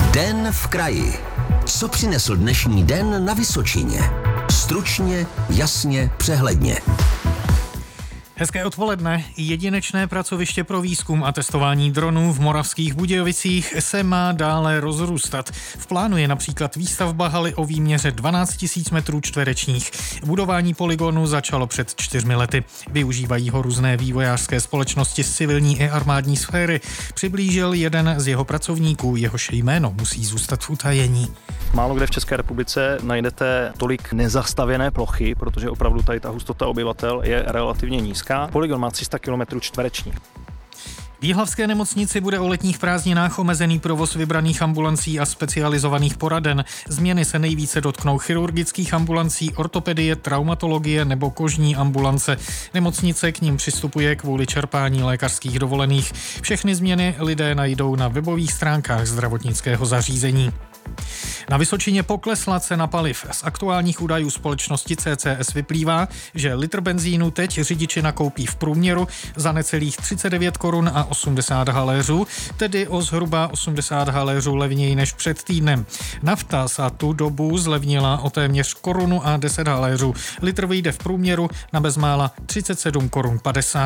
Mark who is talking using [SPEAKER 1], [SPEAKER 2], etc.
[SPEAKER 1] Den v kraji. Co přinesl dnešní den na Vysočině? Stručně, jasně, přehledně.
[SPEAKER 2] Hezké odpoledne. Jedinečné pracoviště pro výzkum a testování dronů v Moravských Budějovicích se má dále rozrůstat. V plánu je například výstavba haly o výměře 12 000 metrů čtverečních. Budování polygonu začalo před 4 lety. Využívají ho různé vývojářské společnosti z civilní i armádní sféry. Přiblížil jeden z jeho pracovníků, jehož jméno musí zůstat v utajení.
[SPEAKER 3] Málo kde v České republice najdete tolik nezastavěné plochy, protože opravdu tady ta hustota obyvatel je relativně nízká. Polygon má 300 km čtverečních.
[SPEAKER 2] V Jihlavské nemocnici bude o letních prázdninách omezený provoz vybraných ambulancí a specializovaných poraden. Změny se nejvíce dotknou chirurgických ambulancí, ortopedie, traumatologie nebo kožní ambulance. Nemocnice k ním přistupuje kvůli čerpání lékařských dovolených. Všechny změny lidé najdou na webových stránkách zdravotnického zařízení. Na Vysočině poklesla cena paliv. Z aktuálních údajů společnosti CCS vyplývá, že litr benzínu teď řidiči nakoupí v průměru za necelých 39 korun a 80 haléřů, tedy o zhruba 80 haléřů levněji než před týdnem. Nafta za tu dobu zlevnila o téměř korunu a 10 haléřů. Litr vyjde v průměru na bezmála 37 korun 50.